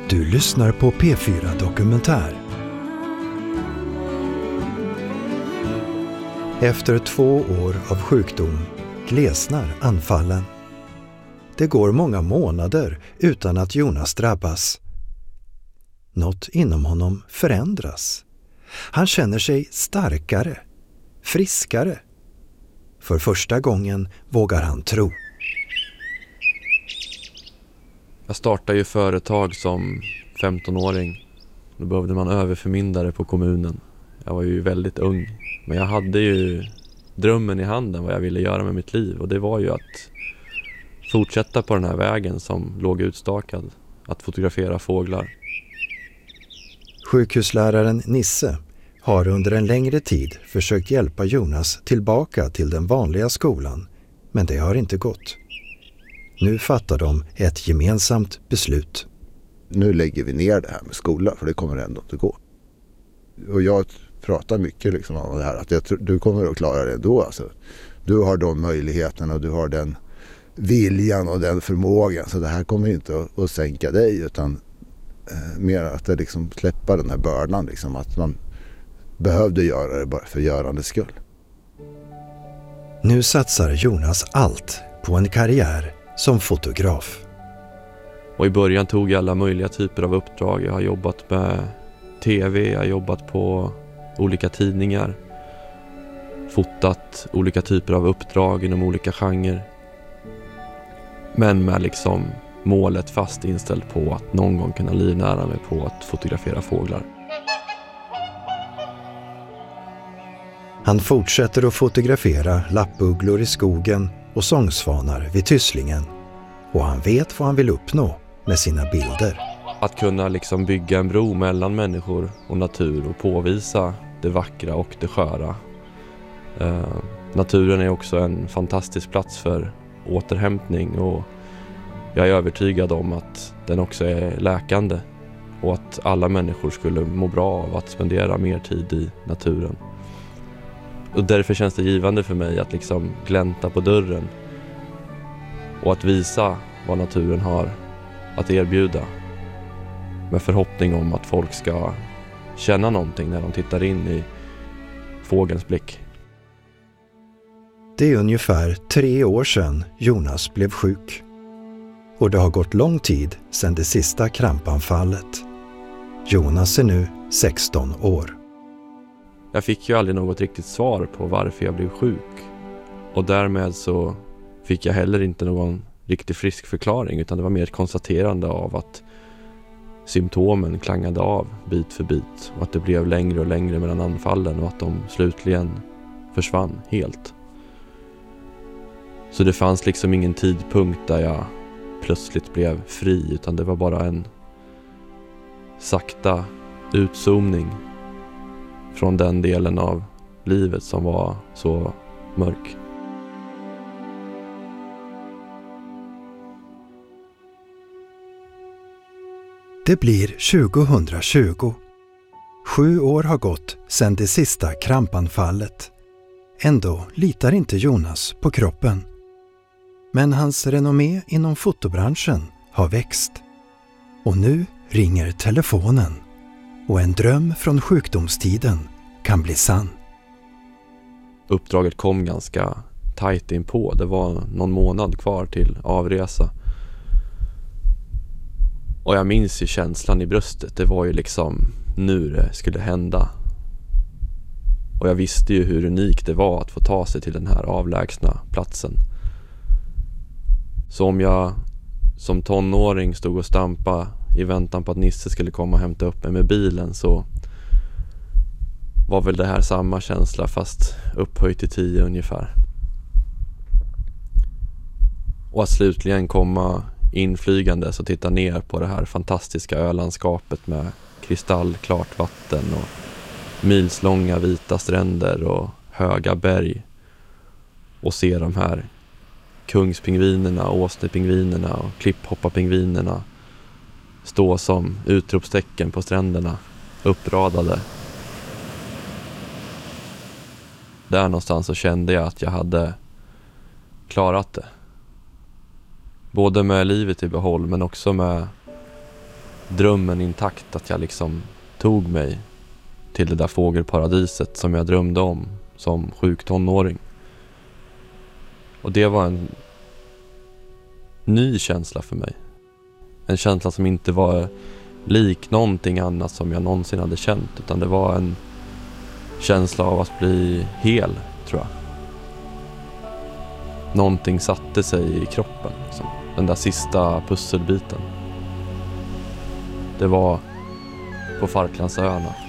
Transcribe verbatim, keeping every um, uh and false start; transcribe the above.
Du lyssnar på P fyra Dokumentär. Efter två år av sjukdom glesnar anfallen. Det går många månader utan att Jonas drabbas. Något inom honom förändras. Han känner sig starkare, friskare. För första gången vågar han tro. Jag startade ju företag som femtonåring. Då behövde man överförmyndare på kommunen. Jag var ju väldigt ung. Men jag hade ju drömmen i handen vad jag ville göra med mitt liv. Och det var ju att fortsätta på den här vägen som låg utstakad. Att fotografera fåglar. Sjukhusläraren Nisse har under en längre tid försökt hjälpa Jonas tillbaka till den vanliga skolan. Men det har inte gått. Nu fattar de ett gemensamt beslut. Nu lägger vi ner det här med skolan för det kommer ändå inte gå. Och jag pratar mycket liksom om det här att jag tror, du kommer att klara det ändå. Alltså. Du har de möjligheterna och du har den viljan och den förmågan. Så det här kommer inte att, att sänka dig utan eh, mer att det liksom släppa den här bördan. Liksom, att man behövde göra det bara för görandets skull. Nu satsar Jonas allt på en karriär som fotograf. Och i början tog jag alla möjliga typer av uppdrag. Jag har jobbat med tv, jag har jobbat på olika tidningar. Fotat olika typer av uppdrag inom olika genrer. Men med liksom målet fast inställt på att någon gång kunna livnära mig på att fotografera fåglar. Han fortsätter att fotografera lappugglor i skogen och sångsvanar vid Tysslingen. Och han vet vad han vill uppnå med sina bilder. Att kunna liksom bygga en bro mellan människor och natur och påvisa det vackra och det sköra. Eh, naturen är också en fantastisk plats för återhämtning och jag är övertygad om att den också är läkande och att alla människor skulle må bra av att spendera mer tid i naturen. Och därför känns det givande för mig att liksom glänta på dörren och att visa vad naturen har att erbjuda. Med förhoppning om att folk ska känna någonting när de tittar in i fågelns blick. Det är ungefär tre år sedan Jonas blev sjuk. Och det har gått lång tid sedan det sista krampanfallet. Jonas är nu sexton år. Jag fick ju aldrig något riktigt svar på varför jag blev sjuk. Och därmed så fick jag heller inte någon riktigt frisk förklaring utan det var mer ett konstaterande av att symptomen klangade av bit för bit och att det blev längre och längre mellan anfallen och att de slutligen försvann helt. Så det fanns liksom ingen tidpunkt där jag plötsligt blev fri utan det var bara en sakta utzoomning från den delen av livet som var så mörk. Det blir tjugohundratjugo. Sju år har gått sedan det sista krampanfallet. Ändå litar inte Jonas på kroppen. Men hans renommé inom fotobranschen har växt. Och nu ringer telefonen. Och en dröm från sjukdomstiden kan bli sann. Uppdraget kom ganska tajt in på. Det var någon månad kvar till avresa. Och jag minns ju känslan i bröstet. Det var ju liksom nu det skulle hända. Och jag visste ju hur unikt det var att få ta sig till den här avlägsna platsen. Så om jag som tonåring stod och stampa i väntan på att Nisse skulle komma och hämta upp mig med bilen så var väl det här samma känsla fast upphöjt till tio ungefär. Och att slutligen komma inflygande och titta ner på det här fantastiska ölandskapet med kristallklart vatten och milslånga vita stränder och höga berg och se de här kungspingvinerna, åsnepingvinerna och klipphopparpingvinerna stå som utropstecken på stränderna, uppradade. Där någonstans så kände jag att jag hade klarat det. Både med livet i behåll men också med drömmen intakt, att jag liksom tog mig till det där fågelparadiset som jag drömde om som sjuk tonåring. Och det var en ny känsla för mig. En känsla som inte var lik någonting annat som jag någonsin hade känt, utan det var en känsla av att bli hel, tror jag. Någonting satte sig i kroppen, liksom. Den där sista pusselbiten. Det var på Falklandsöarna.